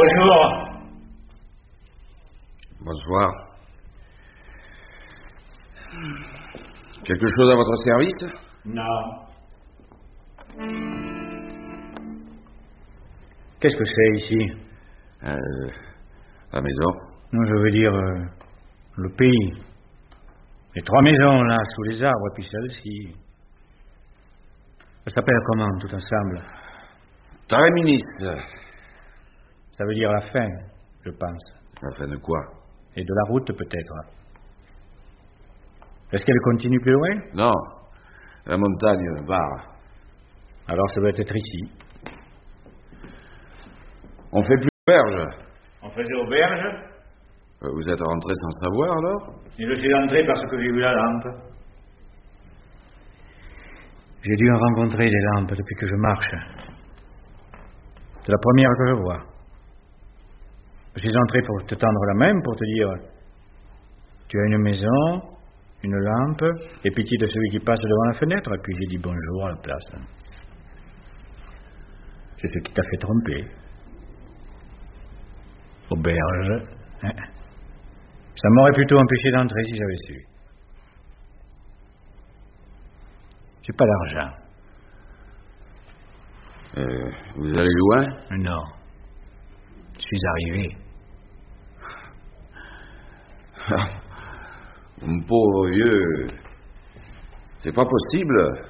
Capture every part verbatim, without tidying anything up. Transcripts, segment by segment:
Bonjour. Bonsoir. Quelque chose à votre service? Non. Qu'est-ce que c'est ici? Euh, la maison. Non, je veux dire euh, le pays. Les trois maisons là, sous les arbres, et puis celle-ci. Ça s'appelle comment, tout ensemble? Terminus. Ça veut dire la fin, je pense. La fin de quoi? Et de la route, peut-être. Est-ce qu'elle continue plus loin? Non. La montagne barre. Alors ça doit être ici. On fait plus auberge. On faisait auberge? Vous êtes rentré sans savoir, alors? Et je suis entré parce que j'ai vu la lampe. J'ai dû en rencontrer des lampes depuis que je marche. C'est la première que je vois. Je suis entré pour te tendre la main, pour te dire tu as une maison, une lampe, et pitié de celui qui passe devant la fenêtre, et puis j'ai dit bonjour à la place. C'est ce qui t'a fait tromper. Auberge. Hein? Ça m'aurait plutôt empêché d'entrer si j'avais su. J'ai pas d'argent. Euh, vous allez loin? Non. Je suis arrivé. Mon pauvre vieux, c'est pas possible.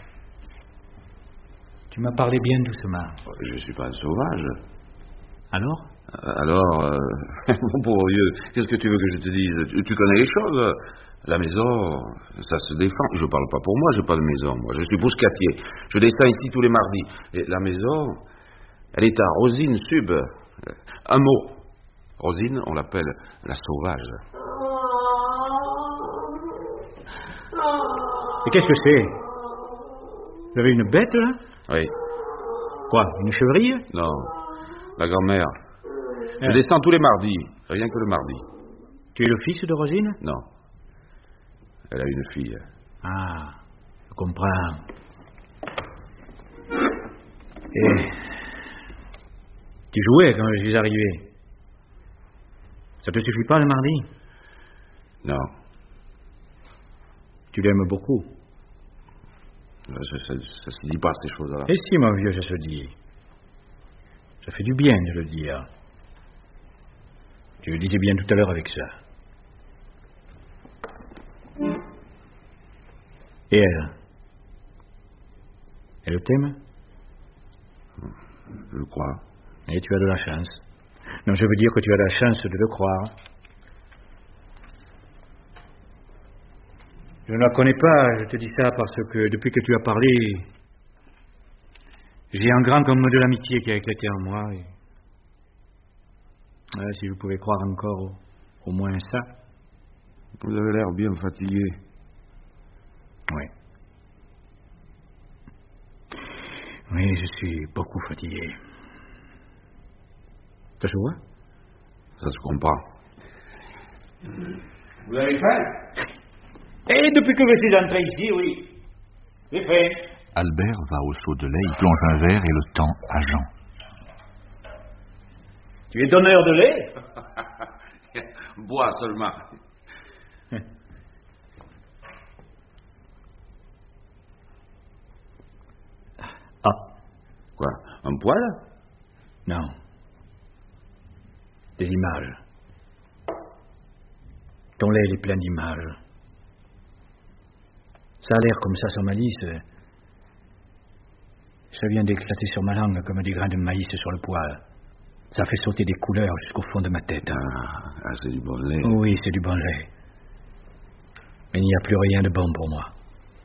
Tu m'as parlé bien doucement. Je suis pas un sauvage. Alors? Alors, euh, mon pauvre vieux, qu'est-ce que tu veux que je te dise? Tu, tu connais les choses. La maison, ça se défend. Je parle pas pour moi, j'ai pas de maison. Moi, je suis bouscatier. Je descends ici tous les mardis. Et la maison, elle est à Rosine Sub. Un mot. Rosine, on l'appelle la sauvage. Et qu'est-ce que c'est? Vous avez une bête, là? Oui. Quoi, une chevrille? Non, la grand-mère. Je Ah. descends tous les mardis, rien que le mardi. Tu es le fils de Rosine? Non. Elle a une fille. Ah, je comprends. Et tu jouais quand je suis arrivé. Ça te suffit pas le mardi? Non. Tu l'aimes beaucoup. Ça, ça, ça se dit pas, ces choses-là. Et si, mon vieux, ça se dit. Ça fait du bien de le dire. Tu le disais bien tout à l'heure avec ça. Et elle? Elle t'aime? Je le crois. Et tu as de la chance. Non, je veux dire que tu as la chance de le croire. Je ne la connais pas, je te dis ça parce que depuis que tu as parlé, j'ai un grand comme de l'amitié qui a éclaté en moi. Et... Ouais, si vous pouvez croire encore au, au moins ça. Vous avez l'air bien fatigué. Oui. Oui, je suis beaucoup fatigué. Ça se voit? Ça se comprend. Vous avez faim? Et depuis que je suis entré ici, oui. J'ai faim. Albert va au seau de lait, il plonge un verre et le tend à Jean. Tu es donneur de lait? Bois seulement. Ah. Quoi? Un poil? Non. Des images. Ton lait, il est plein d'images. Ça a l'air comme ça, sans malice. Ça vient d'éclater sur ma langue comme des grains de maïs sur le poêle. Ça fait sauter des couleurs jusqu'au fond de ma tête. Ah, ah c'est du bon lait. Oui, c'est du bon lait. Mais il n'y a plus rien de bon pour moi.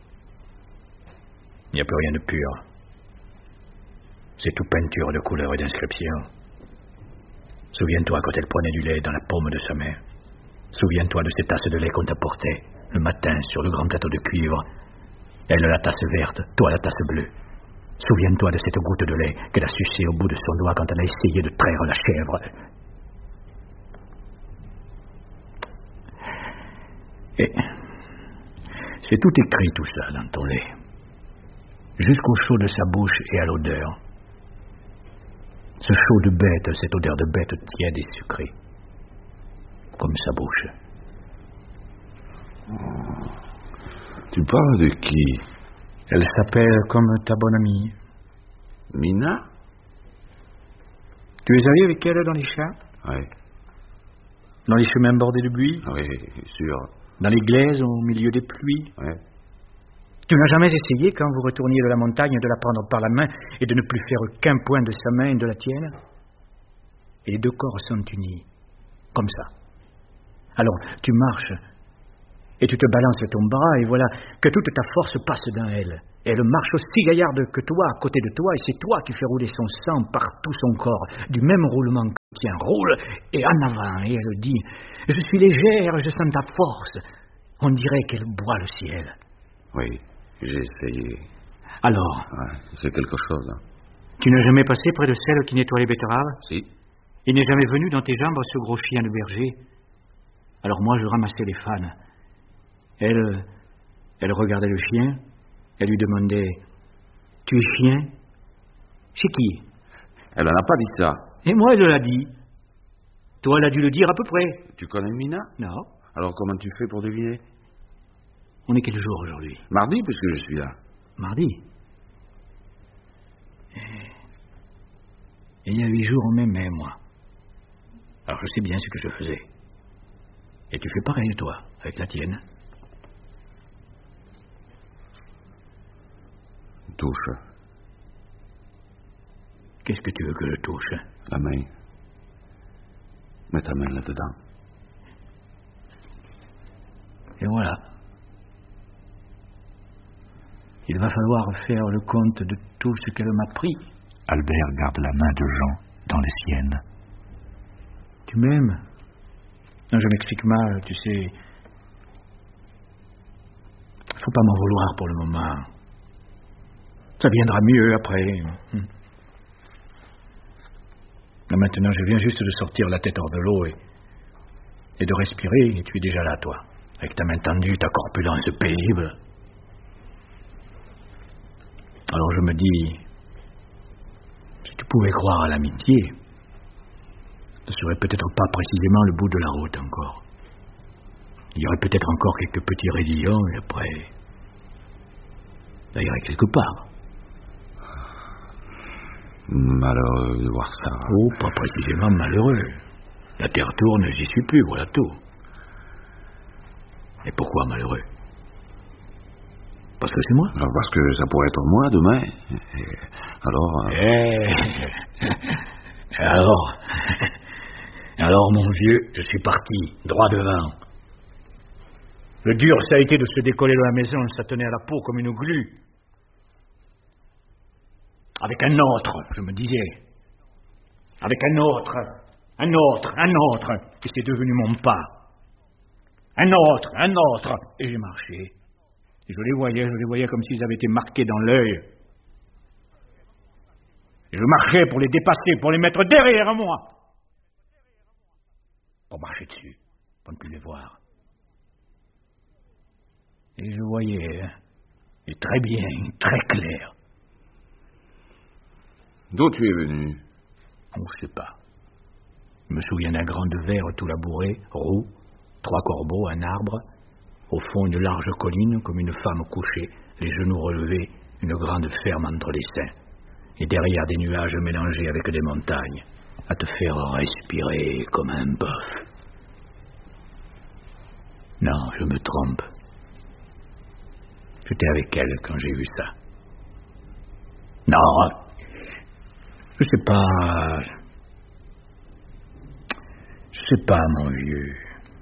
Il n'y a plus rien de pur. C'est tout peinture de couleurs et d'inscriptions. Souviens-toi quand elle prenait du lait dans la paume de sa main. Souviens-toi de ces tasses de lait qu'on t'apportait le matin sur le grand plateau de cuivre. Elle la tasse verte, toi la tasse bleue. Souviens-toi de cette goutte de lait qu'elle a sucée au bout de son doigt quand elle a essayé de traire la chèvre. Et c'est tout écrit tout ça dans ton lait. Jusqu'au chaud de sa bouche et à l'odeur. Ce chaud de bête, cette odeur de bête tiède et sucrée. Comme sa bouche. Tu parles de qui? Elle s'appelle comme ta bonne amie. Mina? Tu es allé avec elle dans les champs? Oui. Dans les chemins bordés de buis? Oui, sûr. Dans les glaises au milieu des pluies? Oui. Tu n'as jamais essayé, quand vous retourniez de la montagne, de la prendre par la main et de ne plus faire qu'un point de sa main et de la tienne? Et les deux corps sont unis, comme ça. Alors, tu marches, et tu te balances ton bras, et voilà que toute ta force passe dans elle. Elle marche aussi gaillarde que toi, à côté de toi, et c'est toi qui fais rouler son sang par tout son corps, du même roulement que le tien. Roule, et en avant, et elle dit, je suis légère, je sens ta force. On dirait qu'elle boit le ciel. Oui, j'ai essayé. Alors, Ouais, c'est quelque chose. Hein. Tu n'as jamais passé près de celle qui nettoie les betteraves? Si. Il n'est jamais venu dans tes jambes ce gros chien de berger? Alors moi, je ramassais les fans. Elle, elle regardait le chien. Elle lui demandait, tu es chien? C'est qui? Elle n'en a pas dit ça. Et moi, elle l'a dit. Toi, elle a dû le dire à peu près. Tu connais Mina? Non. Alors comment tu fais pour deviner? On est quel jour aujourd'hui? Mardi, puisque je suis là. Mardi. Et il y a huit jours, on m'aimait, moi. Alors je sais bien ce que je faisais. Et tu fais pareil, toi, avec la tienne. Touche. Qu'est-ce que tu veux que je touche? La main. Mets ta main là-dedans. Et voilà. Il va falloir faire le compte de tout ce qu'elle m'a pris. Albert garde la main de Jean dans les siennes. Tu m'aimes? Non, je m'explique mal, tu sais. Faut pas m'en vouloir pour le moment. Ça viendra mieux après. Hum. Maintenant, je viens juste de sortir la tête hors de l'eau et, et de respirer, et tu es déjà là, toi. Avec ta main tendue, ta corpulence paisible. Alors je me dis, si tu pouvais croire à l'amitié, ce serait peut-être pas précisément le bout de la route encore. Il y aurait peut-être encore quelques petits raidillons, et après, ça irait quelque part. Malheureux de voir ça. Oh, pas précisément malheureux. La terre tourne, j'y suis plus, voilà tout. Et pourquoi malheureux? Parce que c'est moi. Alors, parce que ça pourrait être moi demain. Et alors... Euh... Eh, alors... Alors, mon vieux, je suis parti, droit devant. Le dur, ça a été de se décoller de la maison, ça tenait à la peau comme une glu. Avec un autre, je me disais. Avec un autre, un autre, un autre, et c'est devenu mon pas. Un autre, un autre, et j'ai marché. Et je les voyais, je les voyais comme s'ils avaient été marqués dans l'œil. Et je marchais pour les dépasser, pour les mettre derrière moi. Pour marcher dessus, pour ne plus les voir. Et je voyais, hein, et très bien, très clair. D'où tu es venu? On ne sait pas. Je me souviens d'un grand verre tout labouré, roux, trois corbeaux, un arbre, au fond une large colline, comme une femme couchée, les genoux relevés, une grande ferme entre les seins, et derrière des nuages mélangés avec des montagnes, à te faire respirer comme un bœuf. Non, je me trompe. J'étais avec elle quand j'ai vu ça. Non, je sais pas... Je sais pas, mon vieux.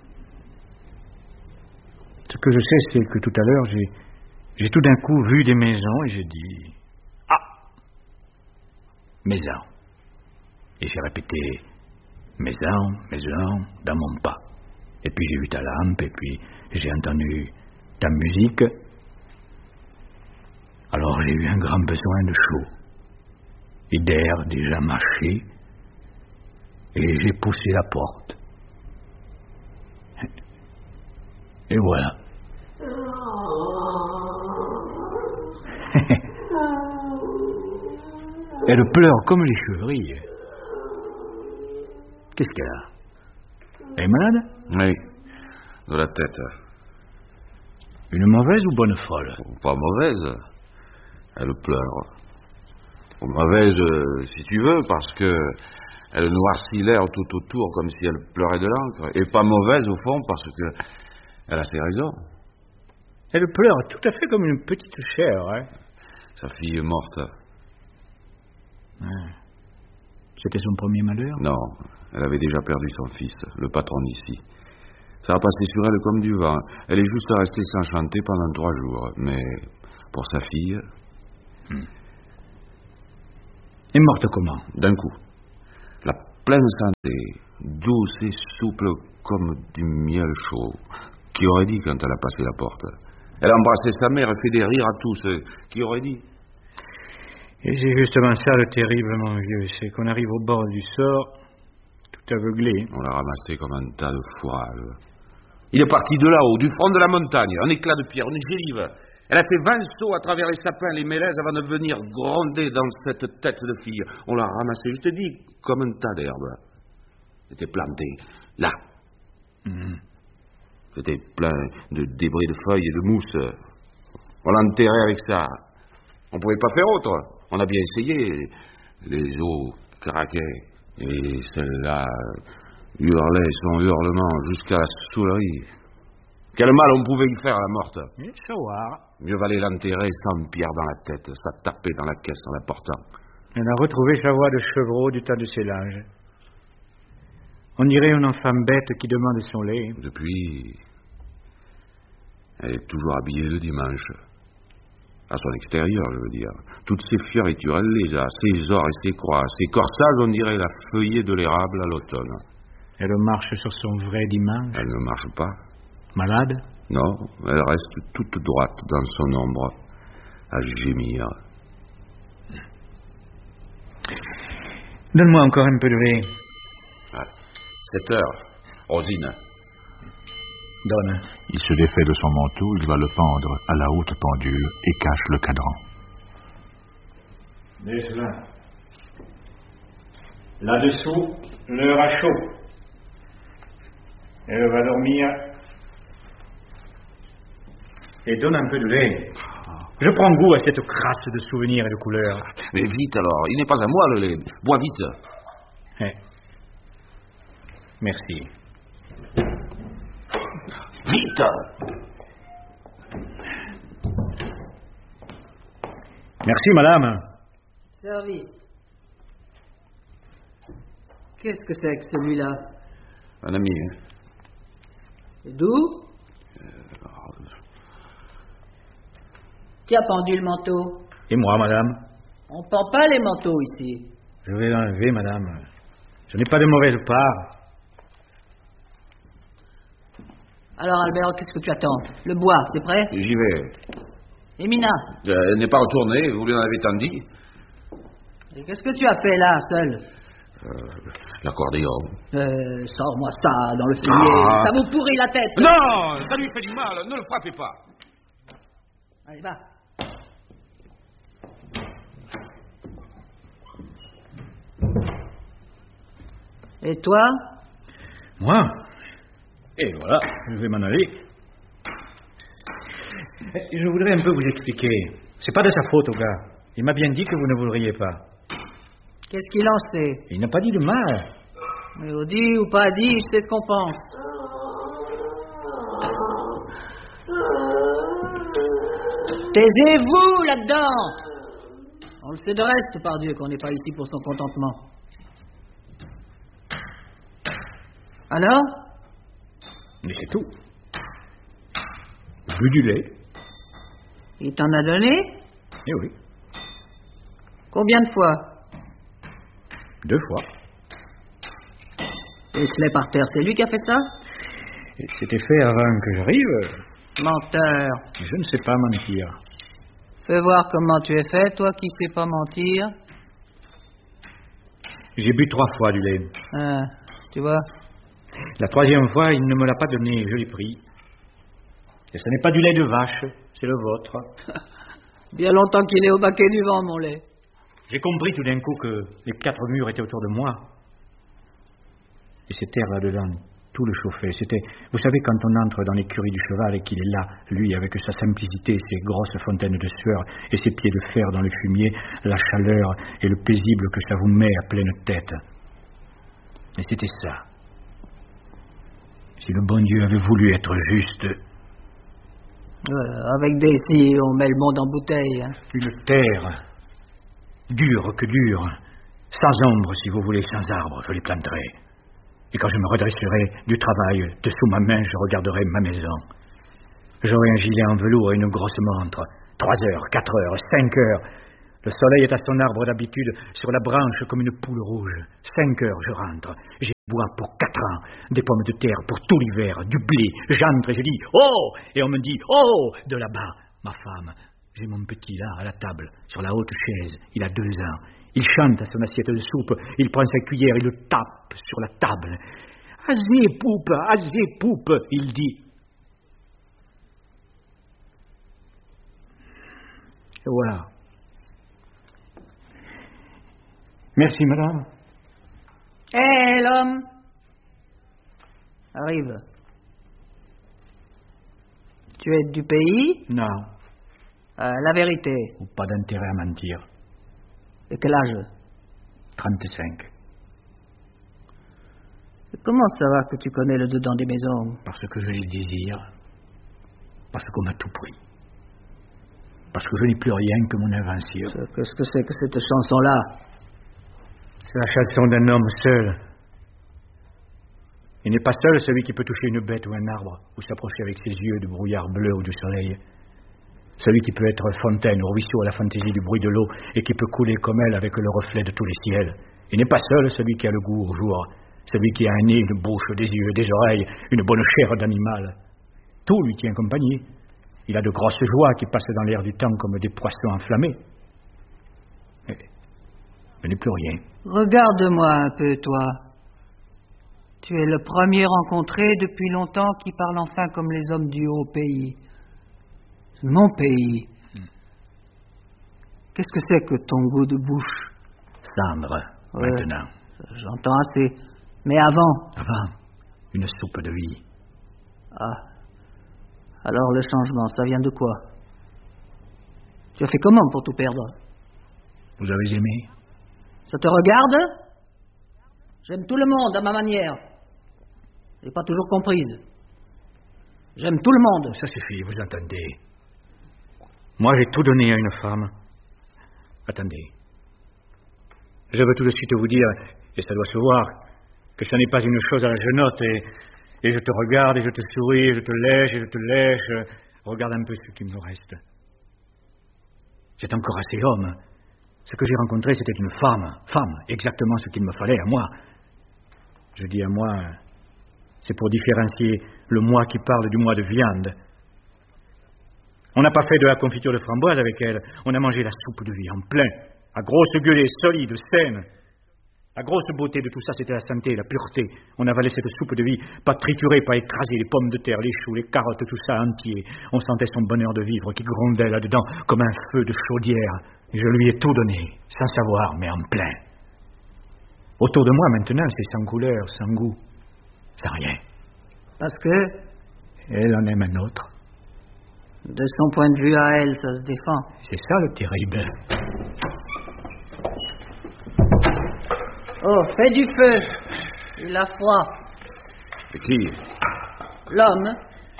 Ce que je sais, c'est que tout à l'heure, j'ai, j'ai tout d'un coup vu des maisons et j'ai dit... Ah! Maison. Et j'ai répété... Maison, maison, dans mon pas. Et puis j'ai vu ta lampe, et puis j'ai entendu ta musique. Alors j'ai eu un grand besoin de chaud. Et d'air déjà mâché. Et j'ai poussé la porte. Et voilà. Elle pleure comme les chevrils. Qu'est-ce qu'elle a? Elle est malade? Oui, de la tête. Une mauvaise ou bonne folle? Pas mauvaise. Elle pleure. Mauvaise, euh, si tu veux, parce que elle noircit l'air tout autour comme si elle pleurait de l'encre. Et pas mauvaise, au fond, parce que elle a ses raisons. Elle pleure tout à fait comme une petite chair, hein? Sa fille est morte. Ouais. C'était son premier malheur? Non, elle avait déjà perdu son fils, le patron d'ici. Ça a passé sur elle comme du vent. Elle est juste restée s'enchanter pendant trois jours. Mais pour sa fille... Hmm. Elle est morte comment? D'un coup. La pleine santé, douce et souple comme du miel chaud. Qui aurait dit quand elle a passé la porte? Elle a embrassé sa mère et fait des rires à tous. Qui aurait dit? Et c'est justement ça le terrible, mon vieux. C'est qu'on arrive au bord du sort, tout aveuglé. On l'a ramassé comme un tas de fourrage. Il est parti de là-haut, du front de la montagne, un éclat de pierre, une gélive. Elle a fait vingt sauts à travers les sapins, les mélèzes, avant de venir gronder dans cette tête de fille. On l'a ramassé, je te dis, comme un tas d'herbe. C'était planté, là. Mmh. C'était plein de débris de feuilles et de mousse. On l'a enterré avec ça. On pouvait pas faire autre. On a bien essayé. Les os craquaient. Et celle-là hurlait son hurlement jusqu'à la soulerie. Quel mal on pouvait y faire à la morte. Et savoir. Mieux valait l'enterrer sans pierre dans la tête. Ça tapait dans la caisse en la portant. Elle a retrouvé sa voix de chevreau du tas de célage. On dirait une femme bête qui demande son lait. Depuis, elle est toujours habillée le dimanche. À son extérieur, je veux dire. Toutes ses fioritures, elle les a. Ses ors et ses croix. Ses corsages, on dirait la feuillée de l'érable à l'automne. Elle marche sur son vrai dimanche. Elle ne marche pas. Malade? Non, elle reste toute droite dans son ombre, à gémir. Donne-moi encore un peu de lait. Ah, sept heures. Rosine. Donne. Il se défait de son manteau, il va le pendre à la haute pendule et cache le cadran. Laisse-la. Là-dessous, l'heure à chaud. Elle va dormir. Et donne un peu de lait. Je prends goût à cette crasse de souvenirs et de couleurs. Mais vite alors, il n'est pas à moi le lait. Bois vite. Eh. Merci. Vite. Merci, madame. Service. Qu'est-ce que c'est que celui-là? Un ami, hein. D'où? Qui a pendu le manteau? Et moi, madame? On pend pas les manteaux ici. Je vais l'enlever, madame. Je n'ai pas de mauvaise part. Alors, Albert, qu'est-ce que tu attends? Le bois, c'est prêt? J'y vais. Et Mina? Euh, Elle n'est pas retournée, vous lui en avez tant dit. Et qu'est-ce que tu as fait là, seul? Euh, L'accordéon. Euh, sors-moi ça dans le fumier. Ah. Ça vous pourrit la tête. Non, ça lui fait du mal, ne le frappez pas. Allez, va. Et toi? Moi? Et voilà, je vais m'en aller. Je voudrais un peu vous expliquer. C'est pas de sa faute, au gars. Il m'a bien dit que vous ne voudriez pas. Qu'est-ce qu'il en sait? Il n'a pas dit de mal. Mais au dit ou pas dit, je sais ce qu'on pense. Taisez-vous là-dedans! On le sait de reste, par Dieu, qu'on n'est pas ici pour son contentement. Alors? Mais c'est tout. Bu du lait. Il t'en a donné? Eh oui, Combien de fois? deux fois. Et ce lait par terre, c'est lui qui a fait ça? Et c'était fait avant que j'arrive. Menteur. Je ne sais pas mentir. Fais voir comment tu es fait, toi qui sais pas mentir. J'ai bu trois fois du lait. Ah, tu vois? La troisième fois, il ne me l'a pas donné, je l'ai pris. Et ce n'est pas du lait de vache, c'est le vôtre. Bien longtemps qu'il est au baquet du vent, mon lait. J'ai compris tout d'un coup que les quatre murs étaient autour de moi. Et ces terres là-dedans, tout le chauffait. C'était, vous savez, quand on entre dans l'écurie du cheval et qu'il est là, lui, avec sa simplicité, ses grosses fontaines de sueur et ses pieds de fer dans le fumier, la chaleur et le paisible que ça vous met à pleine tête. Et c'était ça. Si le bon Dieu avait voulu être juste... Euh, avec des si, on met le monde en bouteille. Hein. Une terre, dure que dure, sans ombre, si vous voulez, sans arbre, je les planterai. Et quand je me redresserai du travail, dessous ma main, je regarderai ma maison. J'aurai un gilet en velours et une grosse montre. Trois heures, quatre heures, cinq heures. Le soleil est à son arbre d'habitude, sur la branche comme une poule rouge. Cinq heures, je rentre. J'ai bois pour quatre ans, des pommes de terre pour tout l'hiver, du blé. J'entre et je dis « Oh !» Et on me dit « Oh !» De là-bas, ma femme. J'ai mon petit là, à la table, sur la haute chaise. Il a deux ans. Il chante à son assiette de soupe. Il prend sa cuillère et le tape sur la table. « Azé poupe, azé poupe !» Il dit. Et voilà. Merci, madame. Hé, hey, l'homme. Arrive. Tu es du pays? Non. Euh, la vérité. Ou pas d'intérêt à mentir. De quel âge? trente-cinq. Comment ça va que tu connais le dedans des maisons? Parce que je les désire. Parce qu'on m'a tout pris. Parce que je n'ai plus rien que mon invention. Qu'est-ce que c'est que cette chanson-là? C'est la chanson d'un homme seul. Il n'est pas seul celui qui peut toucher une bête ou un arbre, ou s'approcher avec ses yeux du brouillard bleu ou du soleil. Celui qui peut être fontaine ou ruisseau à la fantaisie du bruit de l'eau et qui peut couler comme elle avec le reflet de tous les ciels. Il n'est pas seul celui qui a le goût au jour, celui qui a un nez, une bouche, des yeux, des oreilles, une bonne chair d'animal. Tout lui tient compagnie. Il a de grosses joies qui passent dans l'air du temps comme des poissons enflammés. Mais je n'ai plus rien. Regarde-moi un peu, toi. Tu es le premier rencontré depuis longtemps qui parle enfin comme les hommes du haut pays. Mon pays. Hmm. Qu'est-ce que c'est que ton goût de bouche? Cendre, ouais, maintenant. J'entends assez. Mais avant? Avant, une soupe de vie. Ah. Alors le changement, ça vient de quoi? Tu as fait comment pour tout perdre? Vous avez aimé? Ça te regarde? J'aime tout le monde à ma manière. J'ai pas toujours comprise. J'aime tout le monde. Ça suffit, vous entendez. Moi, j'ai tout donné à une femme. Attendez. Je veux tout de suite vous dire, et ça doit se voir, que ça n'est pas une chose à la genotte, et, et je te regarde, et je te souris, et je te lèche, et je te lèche. Regarde un peu ce qui me reste. C'est encore assez homme. Ce que j'ai rencontré, c'était une femme. Femme, exactement ce qu'il me fallait à moi. Je dis à moi, c'est pour différencier le moi qui parle du moi de viande. On n'a pas fait de la confiture de framboise avec elle. On a mangé la soupe de vie en plein, à grosse gueulée, solide, saine. La grosse beauté de tout ça, c'était la santé, la pureté. On avalait cette soupe de vie, pas triturée, pas écrasée, les pommes de terre, les choux, les carottes, tout ça entier. On sentait son bonheur de vivre qui grondait là-dedans comme un feu de chaudière. Je lui ai tout donné, sans savoir, mais en plein. Autour de moi, maintenant, c'est sans couleur, sans goût, sans rien. Parce que? Elle en aime un autre. De son point de vue à elle, ça se défend. C'est ça le terrible. Oh, fais du feu. Il a froid. C'est qui? L'homme.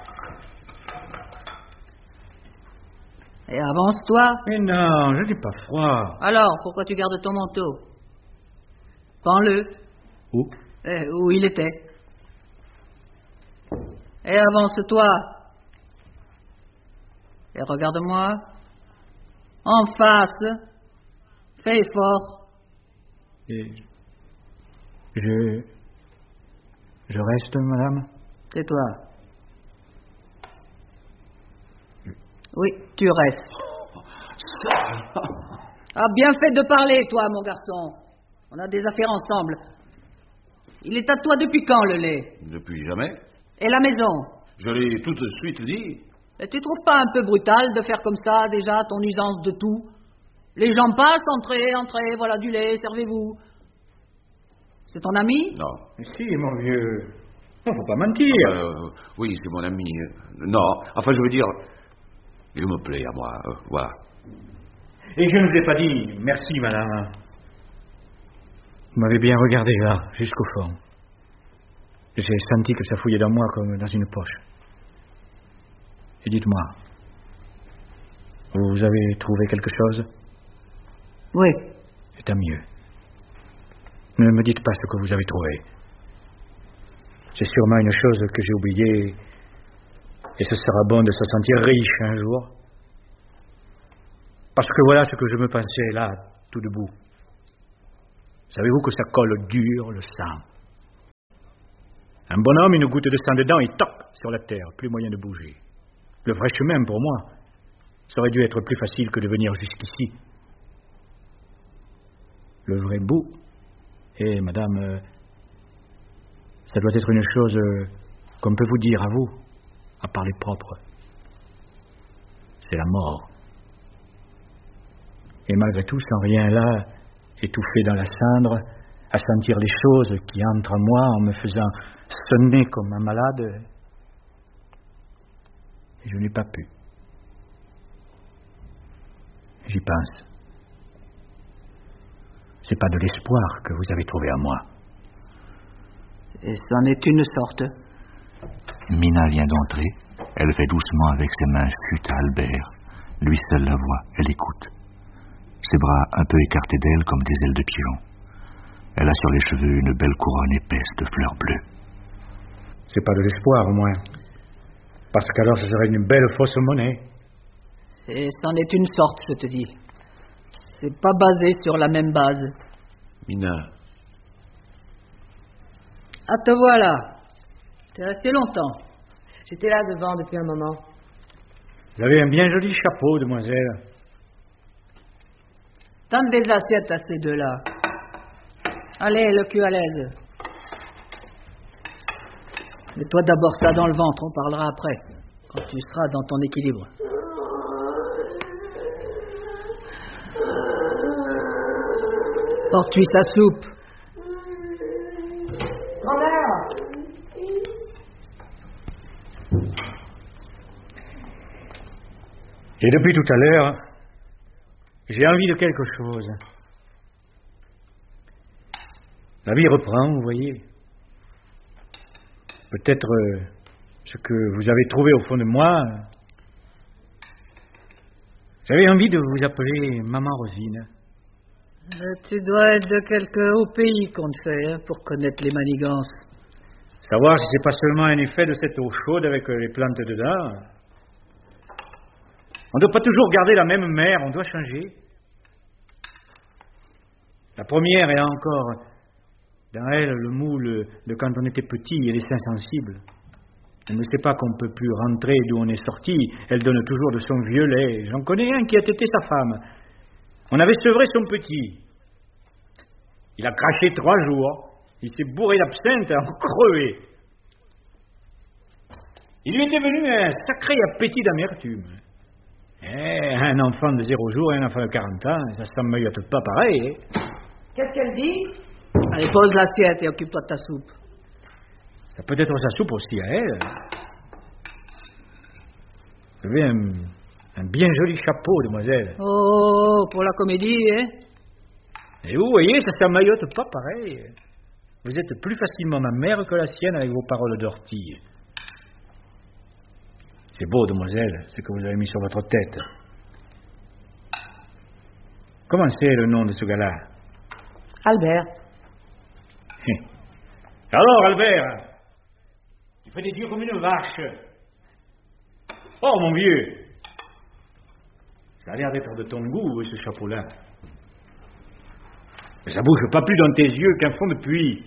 Et avance-toi. Mais non, je n'ai pas froid. Alors, pourquoi tu gardes ton manteau? Prends-le. Où? Eh, où il était. Et avance-toi. Et regarde-moi. En face. Fais fort. Et je... Je reste, madame? C'est toi. Oui, tu restes. Ah, bien fait de parler, toi, mon garçon. On a des affaires ensemble. Il est à toi depuis quand, le lait? Depuis jamais. Et la maison? Je l'ai tout de suite dit. Et tu trouves pas un peu brutal de faire comme ça, déjà, ton usance de tout? Les gens passent, entrez, entrez, voilà du lait, servez-vous. C'est ton ami? Non. Si, mon vieux. Non, faut pas mentir. Euh, oui, c'est mon ami. Non, enfin, je veux dire, il me plaît à moi, euh, voilà. Et je ne vous ai pas dit merci, madame. Vous m'avez bien regardé là, jusqu'au fond. J'ai senti que ça fouillait dans moi comme dans une poche. Et dites-moi, vous avez trouvé quelque chose? Oui. C'est tant mieux. Ne me dites pas ce que vous avez trouvé. C'est sûrement une chose que j'ai oubliée, et ce sera bon de se sentir riche un jour. Parce que voilà ce que je me pensais là, tout debout. Savez-vous que ça colle dur, le sang? Un bonhomme, une goutte de sang dedans, et toc, sur la terre, plus moyen de bouger. Le vrai chemin, pour moi, ça aurait dû être plus facile que de venir jusqu'ici. Le vrai bout, eh, madame, euh, ça doit être une chose euh, qu'on peut vous dire à vous, à parler propre. C'est la mort. Et malgré tout, sans rien là, étouffé dans la cendre, à sentir les choses qui entrent en moi en me faisant sonner comme un malade, et je n'ai pas pu. J'y pense. C'est pas de l'espoir que vous avez trouvé en moi. Et c'en est une sorte. Mina vient d'entrer. Elle fait doucement avec ses mains chute à Albert. Lui seul la voit, elle écoute. Ses bras un peu écartés d'elle comme des ailes de pigeon. Elle a sur les cheveux une belle couronne épaisse de fleurs bleues. C'est pas de l'espoir, au moins. Parce qu'alors ce serait une belle fausse monnaie. Et c'en est une sorte, je te dis. C'est pas basé sur la même base. Mina. Ah, te voilà. T'es resté longtemps. J'étais là devant depuis un moment. Vous avez un bien joli chapeau, demoiselle. Donne des assiettes à ces deux-là. Allez, le cul à l'aise. Mets-toi d'abord ça dans le ventre, on parlera après, quand tu seras dans ton équilibre. Porte-lui sa soupe. Grand-mère! Et depuis tout à l'heure, j'ai envie de quelque chose. La vie reprend, vous voyez. Peut-être euh, ce que vous avez trouvé au fond de moi. J'avais envie de vous appeler Maman Rosine. Euh, tu dois être de quelque haut pays qu'on te fait, hein, pour connaître les manigances. Savoir si c'est pas seulement un effet de cette eau chaude avec les plantes dedans. On ne doit pas toujours garder la même mer, on doit changer. La première est encore dans elle le moule de quand on était petit et les seins sensibles. Elle ne sait pas qu'on ne peut plus rentrer d'où on est sorti. Elle donne toujours de son vieux lait. J'en connais un qui a tété sa femme. On avait sevré son petit. Il a craché trois jours. Il s'est bourré d'absinthe en crevé. Il lui était venu un sacré appétit d'amertume. Eh, un enfant de zéro jour et un enfant de quarante ans, ça ne s'emmaillote pas pareil. Eh. Qu'est-ce qu'elle dit? Allez, pose l'assiette et occupe-toi de ta soupe. Ça peut être sa soupe aussi à elle. Vous avez un, un bien joli chapeau, demoiselle. Oh, pour la comédie, hein? Et vous voyez, ça ne s'emmaillote pas pareil. Vous êtes plus facilement ma mère que la sienne avec vos paroles d'ortie. C'est beau, demoiselle, ce que vous avez mis sur votre tête. Comment c'est le nom de ce gars-là? Albert. Alors, Albert, tu fais des yeux comme une vache. Oh, mon vieux, ça a l'air d'être de ton goût, ce chapeau-là. Mais ça bouge pas plus dans tes yeux qu'un fond de puits.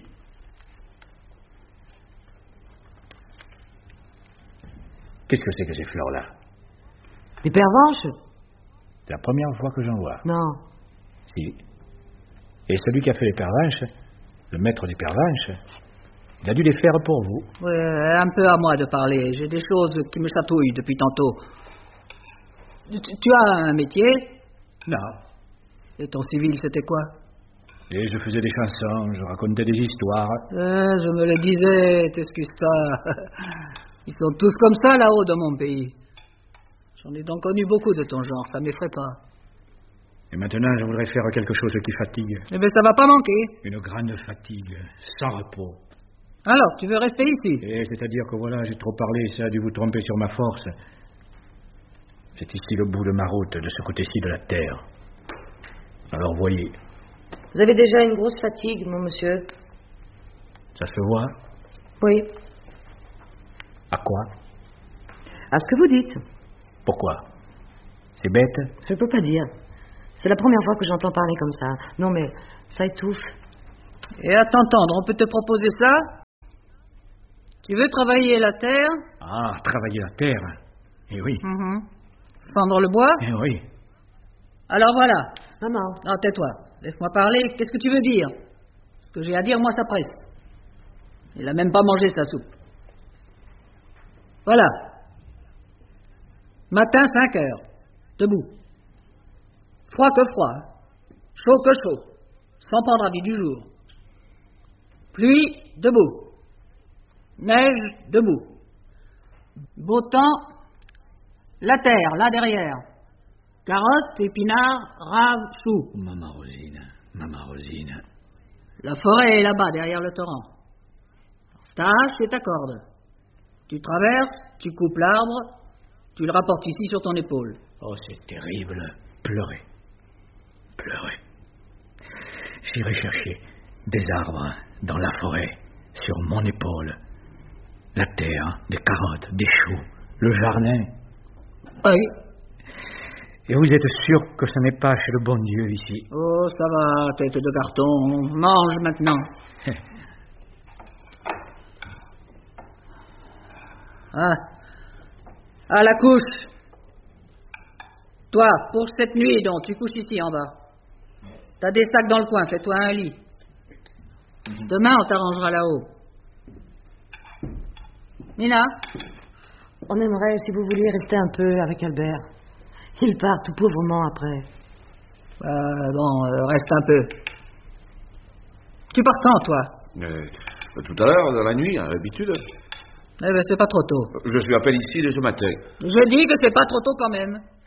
Qu'est-ce que c'est que ces fleurs-là? Des pervenches? C'est la première fois que j'en vois. Non. Si. Et celui qui a fait les pervenches, le maître des pervenches, il a dû les faire pour vous. Oui, un peu à moi de parler. J'ai des choses qui me chatouillent depuis tantôt. Tu, tu as un métier? Non. Et ton civil, c'était quoi? Et je faisais des chansons, je racontais des histoires. Euh, je me le disais, t'excuses pas. Ils sont tous comme ça là-haut dans mon pays. J'en ai donc connu beaucoup de ton genre, ça m'effraie pas. Et maintenant, je voudrais faire quelque chose qui fatigue. Eh bien, ça va pas manquer. Une grande fatigue, sans repos. Alors, tu veux rester ici? Et c'est-à-dire que voilà, j'ai trop parlé, ça a dû vous tromper sur ma force. C'est ici le bout de ma route, de ce côté-ci de la terre. Alors voyez. Vous avez déjà une grosse fatigue, mon monsieur. Ça se voit? Oui. À quoi? À ce que vous dites. Pourquoi? C'est bête? Je ne peux pas dire. C'est la première fois que j'entends parler comme ça. Non, mais ça étouffe. Et à t'entendre, on peut te proposer ça? Tu veux travailler la terre? Ah, travailler la terre? Eh oui. Mm-hmm. Fendre le bois? Eh oui. Alors voilà. Maman. Non, tais-toi. Laisse-moi parler. Qu'est-ce que tu veux dire? Ce que j'ai à dire, moi, ça presse. Il a même pas mangé sa soupe. Voilà. Matin, cinq heures. Debout. Froid que froid. Chaud que chaud. Sans prendre avis du jour. Pluie, debout. Neige, debout. Beau temps, la terre, là derrière. Carottes, épinards, raves, choux. Maman Rosine, maman Rosine. La forêt est là-bas, derrière le torrent. Ta hache et ta corde. Tu traverses, tu coupes l'arbre, tu le rapportes ici sur ton épaule. Oh, c'est terrible. Pleurer. Pleurer. J'irai chercher des arbres dans la forêt, sur mon épaule. La terre, des carottes, des choux, le jardin. Oui. Et vous êtes sûr que ce n'est pas chez le bon Dieu ici? Oh, ça va, tête de carton. Mange maintenant. Ah. À la couche. Toi, pour cette nuit, donc, tu couches ici en bas. T'as des sacs dans le coin, fais-toi un lit. Demain, on t'arrangera là-haut. Mina? On aimerait, si vous vouliez, rester un peu avec Albert. Il part tout pauvrement après. Euh, bon, euh, reste un peu. Tu pars quand, toi? Euh, tout à l'heure, dans la nuit, à l'habitude. Eh bien, c'est pas trop tôt. Je suis à peine ici dès ce matin. Je dis que c'est pas trop tôt quand même.